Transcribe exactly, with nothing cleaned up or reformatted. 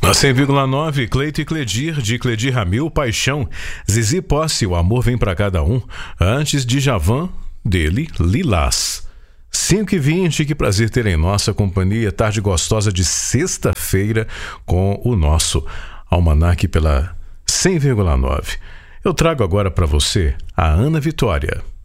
Na cem vírgula nove, Cleito e Cledir, de Cledir Ramil, Paixão. Zizi Posse, O Amor Vem Pra Cada Um. Antes de Javan, dele, Lilás. cinco e vinte, que prazer ter em nossa companhia. Tarde gostosa de sexta-feira com o nosso Almanac pela cem vírgula nove. Eu trago agora para você a Ana Vitória.